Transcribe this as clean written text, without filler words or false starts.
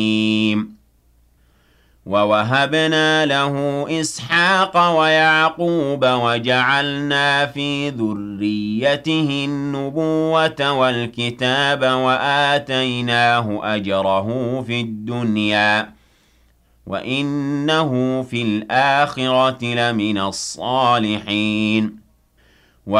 وَوَهَبْنَا لَهُ إِسْحَاقَ وَيَعْقُوبَ وَجَعَلْنَا فِي ذُرِّيَّتِهِ النُّبُوَّةَ وَالْكِتَابَ وَآتَيْنَاهُ أَجْرَهُ فِي الدُّنْيَا ۖ وَإِنَّهُ فِي الْآخِرَةِ لَمِنَ الصَّالِحِينَ